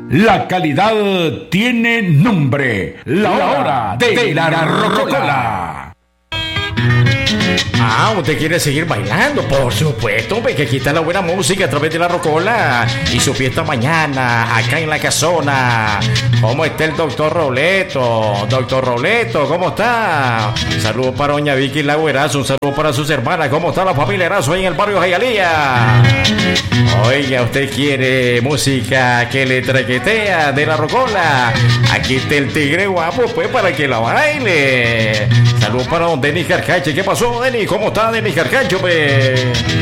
La calidad tiene nombre. La hora de la rocola. Ah, ¿usted quiere seguir bailando? Por supuesto, que aquí está la buena música a través de la rocola y su fiesta mañana, acá en la casona. ¿Cómo está el doctor Roleto? Doctor Roleto, ¿cómo está? Saludos para doña Vicky Lagüerazo, un saludo para sus hermanas. ¿Cómo está la familia Erazo ahí en el barrio Jayalía? Oiga, ¿usted quiere música que le traquetea de la rocola? Aquí está el tigre guapo, pues, para que la baile. Saludos para don Denis Carcache. ¿Qué pasó, Denis? ¿Cómo está Denis Carcacho, pues?